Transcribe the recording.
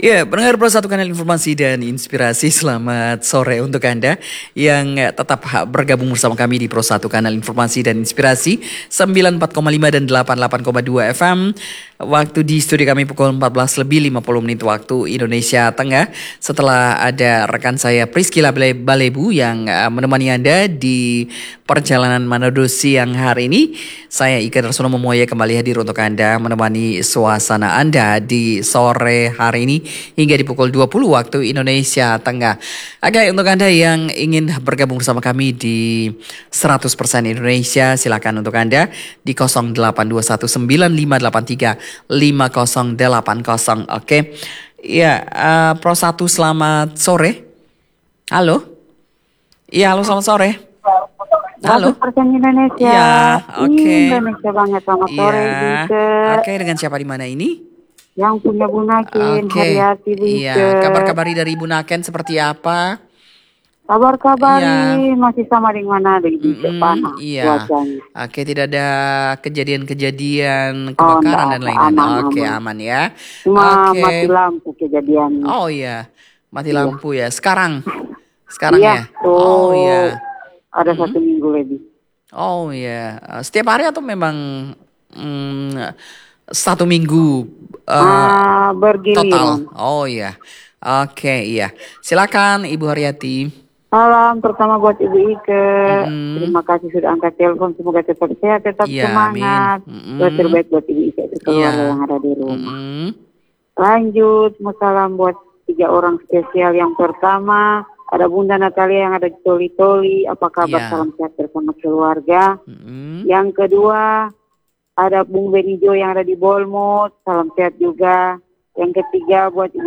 Ya, pendengar Pro Satu Kanal Informasi dan Inspirasi, selamat sore untuk Anda yang tetap bergabung bersama kami di Pro Satu Kanal Informasi dan Inspirasi 94,5 dan 88,2 FM. Waktu di studio kami pukul 14 lebih 50 menit waktu Indonesia Tengah. Setelah ada rekan saya Priscila Balebu yang menemani Anda di perjalanan Manado siang hari ini. Saya Ika Darsono Momoya kembali hadir untuk Anda menemani suasana Anda di sore hari ini hingga di pukul 20 waktu Indonesia Tengah. Oke, untuk Anda yang ingin bergabung bersama kami di 100% Indonesia, silakan untuk Anda di 082195835080. Oke. Ya, Pro 1 selamat sore. Halo. Iya, halo selamat sore. Halo. 100% Indonesia. Iya, oke. Indonesia banget, selamat sore. Oke, dengan siapa di mana ini? Yang punya Bu Naken, Haryati Bu. Iya, kabar-kabari dari Bu Naken seperti apa? Kabar-kabari masih sama dengan mana di panas cuacanya. Oke, tidak ada kejadian kebakaran dan lain-lain. Oke, aman ya. Cuma mati lampu kejadiannya. Oh iya, mati lampu ya. Sekarang iya, ya. Oh iya. Ada 1 minggu lebih. Oh iya, setiap hari atau memang 1 minggu bergiliran. total? Oh iya, oke iya. Silakan Ibu Haryati. Salam pertama buat Ibu Ike. Terima kasih sudah angkat telepon. Semoga tetap sehat, tetap semangat. Doa terbaik buat Ibu Ike keluarga yang ada di rumah. Lanjut, salam buat 3 orang spesial. Yang pertama ada Bunda Natalia yang ada di Toli-Toli. Apa kabar? Salam sehat bersama keluarga. Yang kedua ada Bung Benijo yang ada di Bolmut. Salam sehat juga. Yang ketiga buat